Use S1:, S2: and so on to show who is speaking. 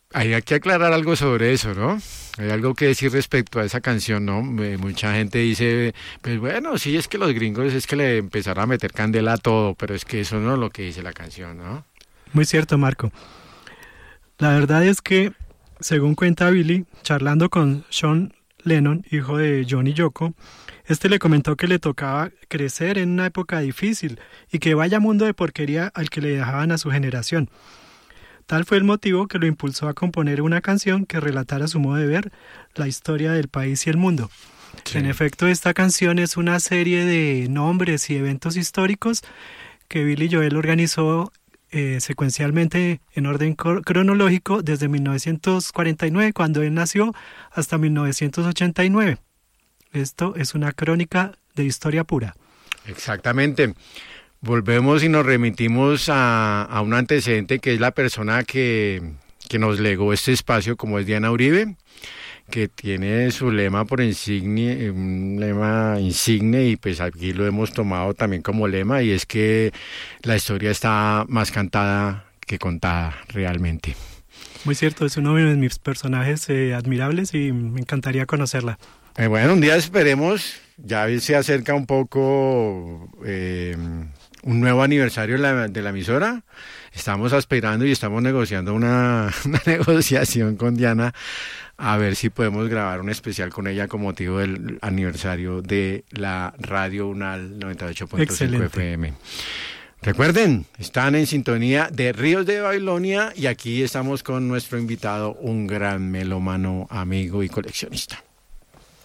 S1: Hay que aclarar algo sobre eso, ¿no? Hay algo que decir respecto a esa canción, ¿no? Mucha gente dice, pues bueno, sí, es que los gringos es que le empezaron a meter candela a todo, pero es que eso no es lo que dice la canción, ¿no?
S2: Muy cierto, Marco. La verdad es que, según cuenta Billy, charlando con Sean Lennon, hijo de John y Yoko, este le comentó que le tocaba crecer en una época difícil y que vaya mundo de porquería al que le dejaban a su generación. Tal fue el motivo que lo impulsó a componer una canción que relatara a su modo de ver la historia del país y el mundo.
S1: Sí.
S2: En efecto, esta canción es una serie de nombres y eventos históricos que Billy Joel organizó secuencialmente en orden cronológico desde 1949, cuando él nació, hasta 1989. Esto es una crónica de historia pura.
S1: Exactamente. Volvemos y nos remitimos a un antecedente que es la persona que nos legó este espacio, como es Diana Uribe, que tiene su lema por insigne, un lema insigne, y pues aquí lo hemos tomado también como lema, y es que la historia está más cantada que contada realmente.
S2: Muy cierto, es uno de mis personajes admirables y me encantaría conocerla.
S1: Bueno, un día esperemos, ya se acerca un poco un nuevo aniversario de la emisora. Estamos aspirando y estamos negociando una negociación con Diana a ver si podemos grabar un especial con ella con motivo del aniversario de la Radio UNAL 98.5 FM. Recuerden, están en sintonía de Ríos de Babilonia y aquí estamos con nuestro invitado, un gran melómano, amigo y coleccionista.